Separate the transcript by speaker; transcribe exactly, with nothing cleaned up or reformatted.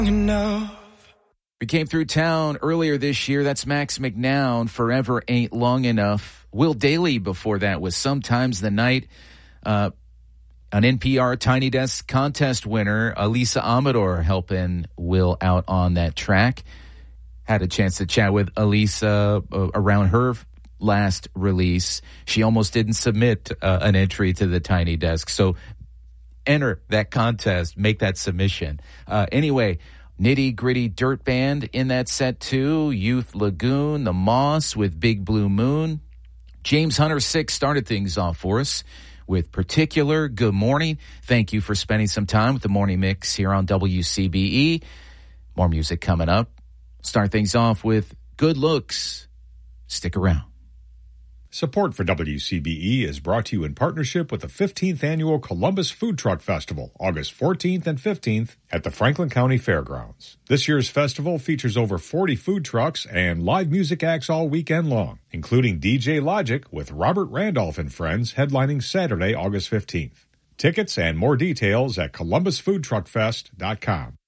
Speaker 1: enough.
Speaker 2: We came through town earlier this year. That's Max McNown, Forever Ain't Long Enough. Will Daly before that was Sometimes the Night. Uh, an N P R Tiny Desk contest winner, Elisa Amador, helping Will out on that track. Had a chance to chat with Elisa uh, around her last release. She almost didn't submit uh, an entry to the Tiny Desk. So enter that contest, make that submission. Uh, anyway, Nitty Gritty Dirt Band in that set too. Youth Lagoon, The Moss with Big Blue Moon. James Hunter Six started things off for us with Particular. Good morning. Thank you for spending some time with the Morning Mix here on W C B E. More music coming up. Start things off with Good Looks. Stick around.
Speaker 3: Support for W C B E is brought to you in partnership with the fifteenth Annual Columbus Food Truck Festival, August fourteenth and fifteenth at the Franklin County Fairgrounds. This year's festival features over forty food trucks and live music acts all weekend long, including D J Logic with Robert Randolph and Friends headlining Saturday, August fifteenth. Tickets and more details at columbus food truck fest dot com.